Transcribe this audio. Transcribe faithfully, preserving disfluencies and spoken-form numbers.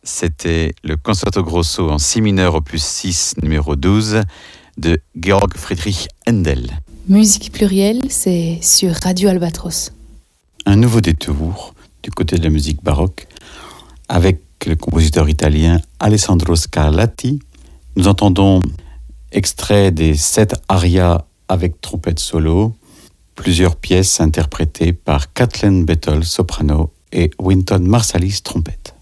c'était le Concerto Grosso en si mineur opus six numéro douze de Georg Friedrich Händel. Musique plurielle, c'est sur Radio Albatros. Un nouveau détour du côté de la musique baroque avec le compositeur italien Alessandro Scarlatti. Nous entendons extrait des sept arias avec trompette solo, plusieurs pièces interprétées par Kathleen Battle, soprano, et Wynton Marsalis, trompette.